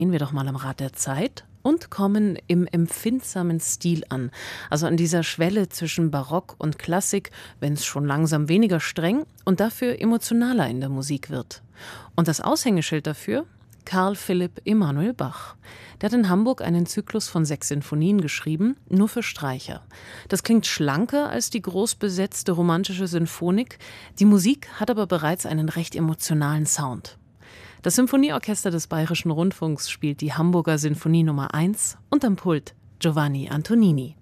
Drehen wir doch mal am Rad der Zeit und kommen im empfindsamen Stil an, also an dieser Schwelle zwischen Barock und Klassik, wenn es schon langsam weniger streng und dafür emotionaler in der Musik wird. Und das Aushängeschild dafür? Carl Philipp Emanuel Bach. Der hat in Hamburg einen Zyklus von 6 Sinfonien geschrieben, nur für Streicher. Das klingt schlanker als die groß besetzte romantische Sinfonik, die Musik hat aber bereits einen recht emotionalen Sound. Das Symphonieorchester des Bayerischen Rundfunks spielt die Hamburger Sinfonie Nummer 1 und am Pult Giovanni Antonini.